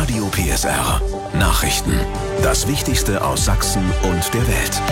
Radio PSR. Nachrichten. Das Wichtigste aus Sachsen und der Welt.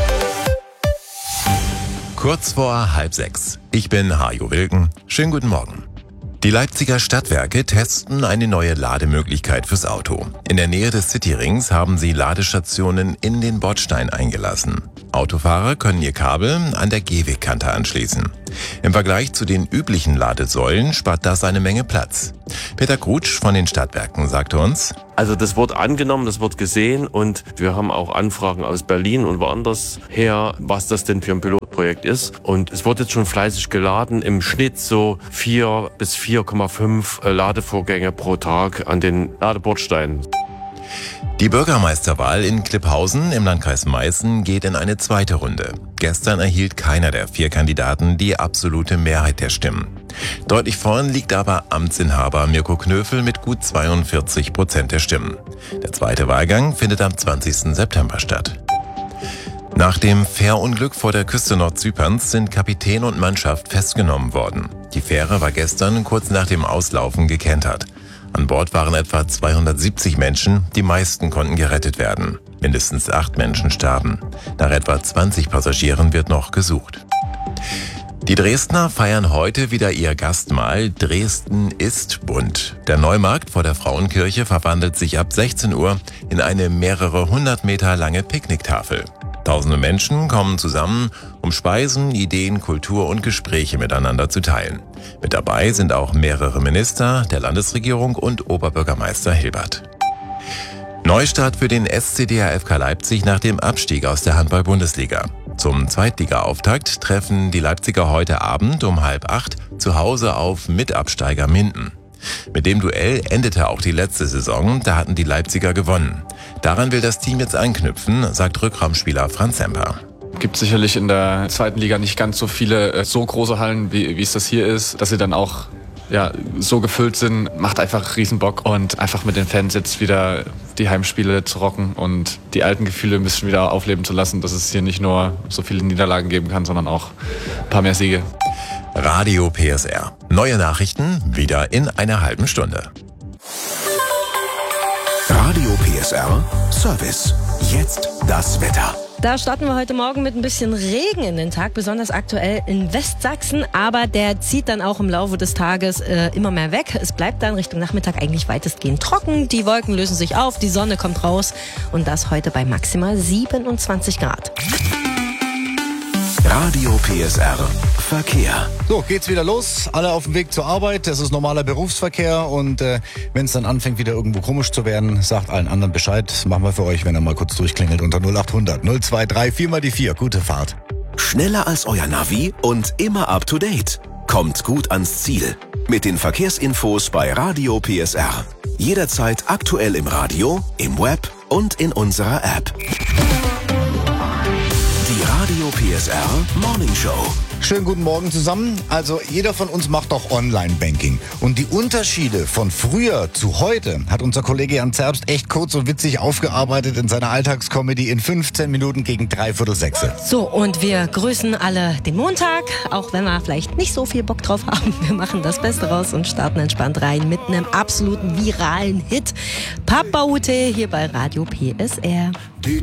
Kurz vor 5:30. Ich bin Hajo Wilken. Schönen guten Morgen. Die Leipziger Stadtwerke testen eine neue Lademöglichkeit fürs Auto. In der Nähe des Cityrings haben sie Ladestationen in den Bordstein eingelassen. Autofahrer können ihr Kabel an der Gehwegkante anschließen. Im Vergleich zu den üblichen Ladesäulen spart das eine Menge Platz. Peter Krutsch von den Stadtwerken sagte uns: Also das wird angenommen, das wird gesehen und wir haben auch Anfragen aus Berlin und woanders her, was das denn für ein Pilotprojekt ist. Und es wird jetzt schon fleißig geladen, im Schnitt so 4 bis 4,5 Ladevorgänge pro Tag an den Ladebordsteinen. Die Bürgermeisterwahl in Klipphausen im Landkreis Meißen geht in eine zweite Runde. Gestern erhielt keiner der 4 Kandidaten die absolute Mehrheit der Stimmen. Deutlich vorn liegt aber Amtsinhaber Mirko Knöfel mit gut 42% der Stimmen. Der zweite Wahlgang findet am 20. September statt. Nach dem Fährunglück vor der Küste Nordzyperns sind Kapitän und Mannschaft festgenommen worden. Die Fähre war gestern kurz nach dem Auslaufen gekentert. An Bord waren etwa 270 Menschen, die meisten konnten gerettet werden. Mindestens 8 Menschen starben. Nach etwa 20 Passagieren wird noch gesucht. Die Dresdner feiern heute wieder ihr Gastmahl Dresden ist bunt. Der Neumarkt vor der Frauenkirche verwandelt sich ab 16 Uhr in eine mehrere 100 Meter lange Picknicktafel. Tausende Menschen kommen zusammen, um Speisen, Ideen, Kultur und Gespräche miteinander zu teilen. Mit dabei sind auch mehrere Minister der Landesregierung und Oberbürgermeister Hilbert. Neustart für den SC DHFK Leipzig nach dem Abstieg aus der Handball-Bundesliga. Zum Zweitliga-Auftakt treffen die Leipziger heute Abend um 7:30 zu Hause auf Mitabsteiger Minden. Mit dem Duell endete auch die letzte Saison, da hatten die Leipziger gewonnen. Daran will das Team jetzt anknüpfen, sagt Rückraumspieler Franz Semper. Gibt sicherlich in der zweiten Liga nicht ganz so viele so große Hallen, wie es das hier ist, dass sie dann auch so gefüllt sind, macht einfach riesen Bock und einfach mit den Fans jetzt wieder die Heimspiele zu rocken und die alten Gefühle ein bisschen wieder aufleben zu lassen, dass es hier nicht nur so viele Niederlagen geben kann, sondern auch ein paar mehr Siege. Radio PSR. Neue Nachrichten wieder in einer halben Stunde. Radio PSR Service. Jetzt das Wetter. Da starten wir heute Morgen mit ein bisschen Regen in den Tag, besonders aktuell in Westsachsen. Aber der zieht dann auch im Laufe des Tages immer mehr weg. Es bleibt dann Richtung Nachmittag eigentlich weitestgehend trocken. Die Wolken lösen sich auf, die Sonne kommt raus. Und das heute bei maximal 27 Grad. Radio PSR Verkehr. So, geht's wieder los. Alle auf dem Weg zur Arbeit. Das ist normaler Berufsverkehr. Und wenn es dann anfängt, wieder irgendwo komisch zu werden, sagt allen anderen Bescheid. Das machen wir für euch, wenn er mal kurz durchklingelt unter 0800 023 4x4. Gute Fahrt. Schneller als euer Navi und immer up to date. Kommt gut ans Ziel. Mit den Verkehrsinfos bei Radio PSR. Jederzeit aktuell im Radio, im Web und in unserer App. Die Radio PSR Morning Show. Schönen guten Morgen zusammen. Also jeder von uns macht doch Online-Banking. Und die Unterschiede von früher zu heute hat unser Kollege Jan Zerbst echt kurz und witzig aufgearbeitet in seiner Alltagscomedy in 15 Minuten gegen 5:45. So, und wir grüßen alle den Montag, auch wenn wir vielleicht nicht so viel Bock drauf haben. Wir machen das Beste raus und starten entspannt rein mit einem absoluten viralen Hit. Papa Ute hier bei Radio PSR.